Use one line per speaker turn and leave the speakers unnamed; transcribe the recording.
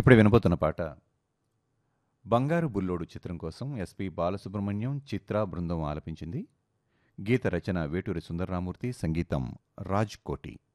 ఇప్పుడు వినబోతున్న పాట 'బంగారు బుల్లోడు' చిత్రం కోసం ఎస్పి బాలసుబ్రహ్మణ్యం, చిత్ర బృందం ఆలపించింది. గీత రచన వేటూరి సుందరరామూర్తి, సంగీతం రాజ్ కోటి.